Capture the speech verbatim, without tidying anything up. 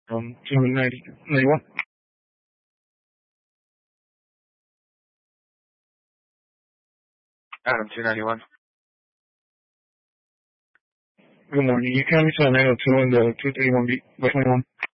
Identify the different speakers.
Speaker 1: Um, two ninety, ninety-one.
Speaker 2: Adam two ninety-one.
Speaker 1: Good morning. You can me to nine oh two and the two thirty-one B by twenty-one.